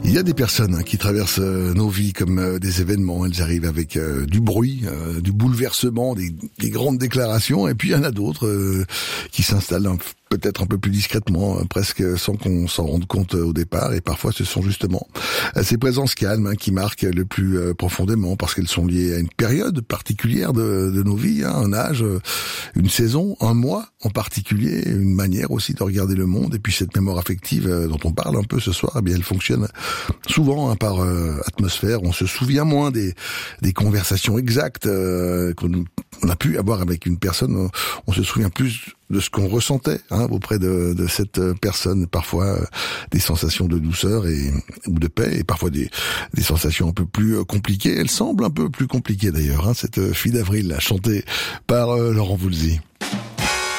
Il y a des personnes qui traversent nos vies comme des événements. Elles arrivent avec du bruit, du bouleversement, des grandes déclarations. Et puis il y en a d'autres qui s'installent peut-être un peu plus discrètement, presque sans qu'on s'en rende compte au départ. Et parfois, ce sont justement ces présences calmes qui marquent le plus profondément, parce qu'elles sont liées à une période particulière de nos vies, un âge, une saison, un mois en particulier, une manière aussi de regarder le monde. Et puis cette mémoire affective dont on parle un peu ce soir, eh bien, elle fonctionne souvent par atmosphère. On se souvient moins des conversations exactes qu'on a pu avoir avec une personne. On se souvient plus de ce qu'on ressentait auprès de cette personne, parfois des sensations de douceur ou de paix, et parfois des sensations un peu plus compliquées. Elle semble un peu plus compliquée d'ailleurs, cette fille d'avril, chantée par Laurent Voulzy.